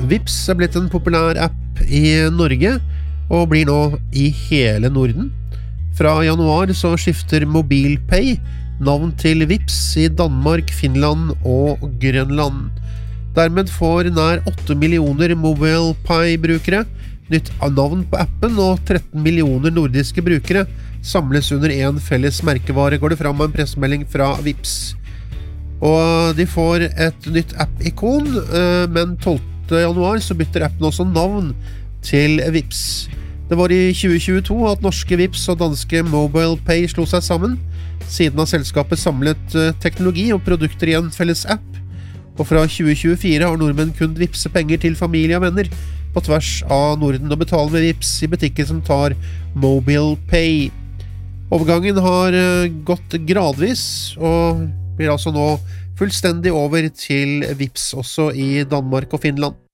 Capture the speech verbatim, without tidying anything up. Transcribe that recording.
Vipps er blitt en populær app i Norge og blir nå i hele Norden. Fra januar så skifter MobilePay navn til Vipps i Danmark, Finland og Grønland. Dermed får nær åtte millioner MobilePay-brukere nytt navn på appen, og tretten millioner nordiske brukere samles under en felles merkevare, går det fram av en pressemelding fra Vipps. Og de får et nytt app-ikon, men tolvte januar så bytter appen også navn til Vipps. Det var i tjue tjueto at norske Vipps og danske MobilePay slo seg sammen. Siden har selskapet samlet teknologi og produkter i en felles app, og fra tjue tjuefire har nordmenn kunnet vipse penger til familie og venner på tvers av Norden og betale med Vipps i butikker som tar MobilePay. Overgangen har gått gradvis, og blir altså nå fullstendig over til Vipps også i Danmark og Finland.